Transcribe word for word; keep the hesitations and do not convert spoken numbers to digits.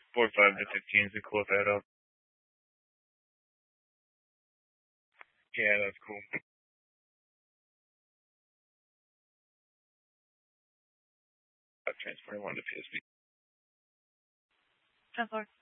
forty-five to fifteen to quote that up. Yeah, that's cool. I'm transferring one to P S P. ten four.